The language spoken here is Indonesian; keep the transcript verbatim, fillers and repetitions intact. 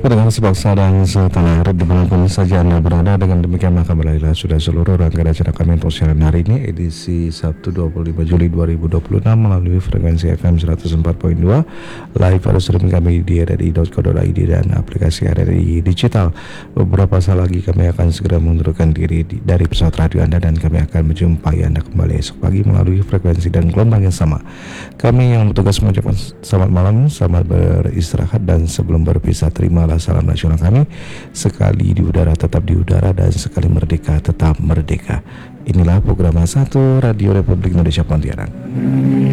Pendengar sebangsa dan setanah air dimanapun saja Anda berada, dengan demikian maka berlailah sudah seluruh rangkaian acara kami untuk siaran hari ini edisi Sabtu dua puluh lima Juli dua ribu dua puluh enam melalui frekuensi F M seratus empat koma dua live pada streaming kami di r r i dot co dot i d dan aplikasi R R I Digital. Beberapa saat lagi kami akan segera mengundurkan diri di, dari pesawat radio Anda, dan kami akan menjumpai Anda kembali esok pagi melalui frekuensi dan gelombang yang sama. Kami yang bertugas mengucapkan selamat malam, selamat beristirahat, dan sebelum berpisah terimalah salam nasional kami. Sekali di udara tetap di udara, dan sekali merdeka tetap merdeka. Inilah program satu Radio Republik Indonesia Pontianak.